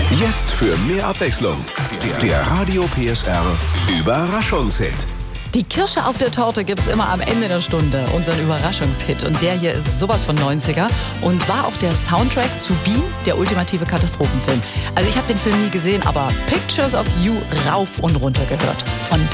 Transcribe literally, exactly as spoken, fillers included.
Jetzt für mehr Abwechslung. Der Radio P S R Überraschungshit. Die Kirsche auf der Torte gibt's immer am Ende der Stunde, unseren Überraschungshit. Und der hier ist sowas von neunziger und war auch der Soundtrack zu Bean, der ultimative Katastrophenfilm. Also ich habe den Film nie gesehen, aber Pictures of You rauf und runter gehört. Von